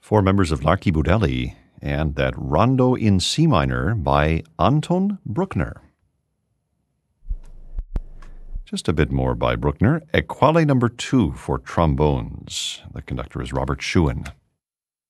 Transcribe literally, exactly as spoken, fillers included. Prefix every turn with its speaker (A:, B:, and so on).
A: Four members of L'Archibudelli, and that Rondo in C minor by Anton Bruckner. Just a bit more by Bruckner. Equale number two for trombones. The conductor is Robert Schuin.